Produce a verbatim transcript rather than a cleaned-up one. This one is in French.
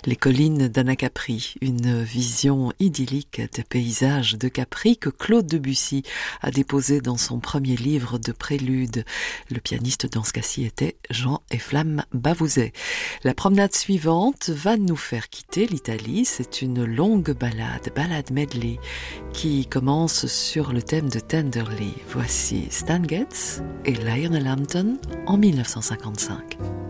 Les collines d'Anacapri, une vision idyllique des paysages de Capri que Claude Debussy a déposé dans son premier livre de prélude. Le pianiste dans ce cas-ci était Jean Eflamme Bavouzet. La promenade suivante va nous faire quitter l'Italie. C'est une longue ballade, ballade medley, qui commence sur le thème de Tenderly. Voici Stan Getz et Lionel Hampton en mille neuf cent cinquante-cinq.